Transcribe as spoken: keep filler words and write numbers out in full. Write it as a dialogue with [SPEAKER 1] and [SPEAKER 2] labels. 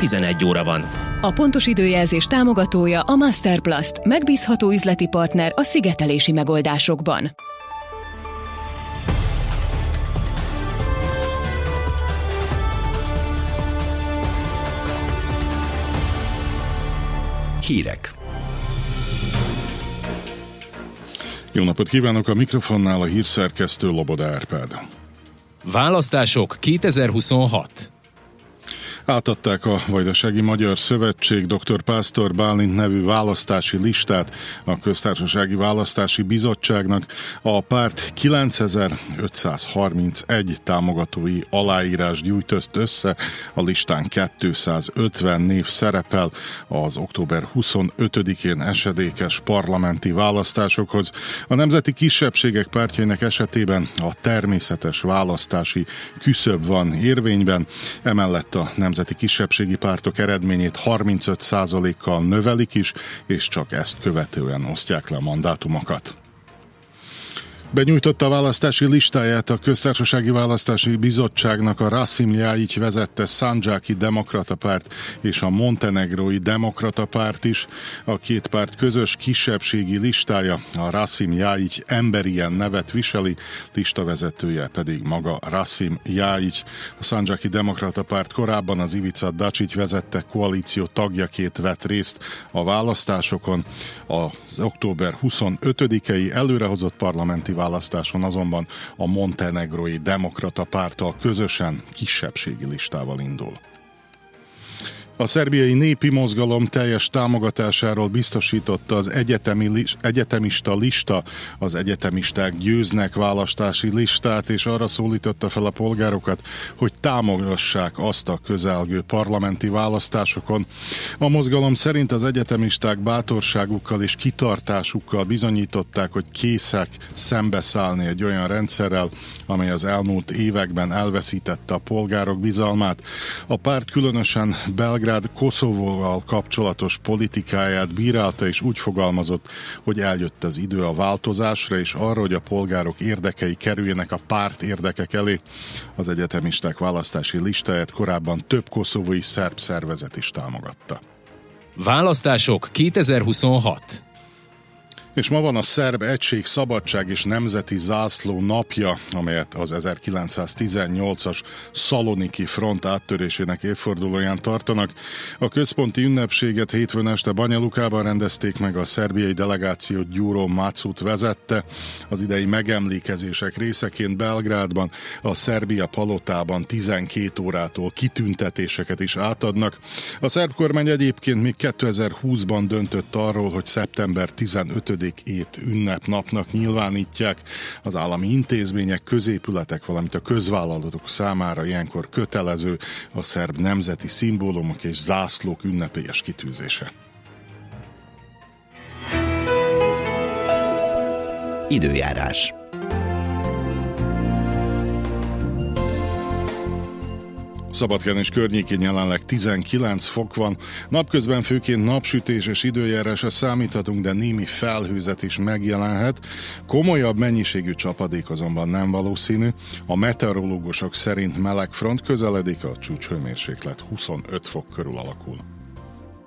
[SPEAKER 1] tizenegy óra van.
[SPEAKER 2] A pontos időjelzés támogatója a Masterplast, megbízható üzleti partner a szigetelési megoldásokban.
[SPEAKER 1] Hírek.
[SPEAKER 3] Jó napot kívánok, a mikrofonnál a hírszerkesztő Loboda Árpád.
[SPEAKER 4] Választások kétezer-huszonhat.
[SPEAKER 3] Átadták a Vajdasági Magyar Szövetség dr. Pásztor Bálint nevű választási listát a Köztársasági Választási Bizottságnak. A párt kilencezer-ötszázharmincegy támogatói aláírás gyűjtött össze, a listán kétszázötven név szerepel az október huszonötödikén esedékes parlamenti választásokhoz. A nemzeti kisebbségek pártjainak esetében a természetes választási küszöb van érvényben, emellett a nemzeti kisebbségi pártok eredményét harmincöt százalékkal növelik is, és csak ezt követően osztják le a mandátumokat. Benyújtotta a választási listáját a Köztársasági Választási Bizottságnak a Rasim Ljajic vezette Szandzsáki Demokrata Párt és a Montenegrói Demokrata Párt is. A két párt közös kisebbségi listája a Rasim Ljajic emberien nevet viseli, listavezetője pedig maga Rasim Ljajic. A Szandzsáki Demokrata Párt korábban az Ivica Dačić vezette koalíció tagjaként vett részt a választásokon. Az október huszonötödikei előrehozott parlamenti választáson azonban a Montenegrói Demokrata Párttal közösen kisebbségi listával indul. A szerbiai népi mozgalom teljes támogatásáról biztosította az egyetemi, egyetemista lista, az egyetemisták győznek választási listát, és arra szólította fel a polgárokat, hogy támogassák azt a közelgő parlamenti választásokon. A mozgalom szerint az egyetemisták bátorságukkal és kitartásukkal bizonyították, hogy készek szembeszállni egy olyan rendszerrel, amely az elmúlt években elveszítette a polgárok bizalmát. A párt különösen Belgrád Koszovóval kapcsolatos politikáját bírálta, és úgy fogalmazott, hogy eljött az idő a változásra, és arra, hogy a polgárok érdekei kerüljenek a párt érdekek elé. Az egyetemisták választási listáját korábban több koszovói szerb szervezet is támogatta.
[SPEAKER 4] Választások kétezer-huszonhat.
[SPEAKER 3] És ma van a Szerb Egység, Szabadság és Nemzeti Zászló napja, amelyet az ezerkilencszáztizennyolcas Szaloniki front áttörésének évfordulóján tartanak. A központi ünnepséget hétfőn este Banyalukában rendezték meg, a szerbiai delegációt Gyuro Macut vezette. Az idei megemlékezések részeként Belgrádban, a Szerbia palotában tizenkét órától kitüntetéseket is átadnak. A szerb kormány egyébként még kétezer-húszban döntött arról, hogy szeptember tizenötödikét ét ünnepnapnak nyilvánítják. Az állami intézmények, középületek, valamint a közvállalatok számára ilyenkor kötelező a szerb nemzeti szimbólumok és zászlók ünnepélyes kitűzése.
[SPEAKER 1] Időjárás.
[SPEAKER 3] Szabadkán és környékén jelenleg tizenkilenc fok van. Napközben főként napsütéses időjárásra számíthatunk, de némi felhőzet is megjelenhet. Komolyabb mennyiségű csapadék azonban nem valószínű. A meteorológusok szerint meleg front közeledik, a csúcshőmérséklet huszonöt fok körül alakul.